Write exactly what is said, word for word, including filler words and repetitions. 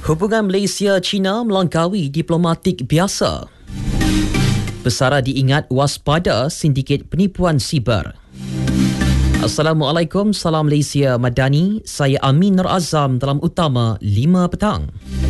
Hubungan Malaysia-China melangkaui diplomatik biasa. Pesara diingat waspada sindiket penipuan siber. Assalamualaikum, salam Malaysia Madani. Saya Amin Nur Azam dalam Utama lima petang.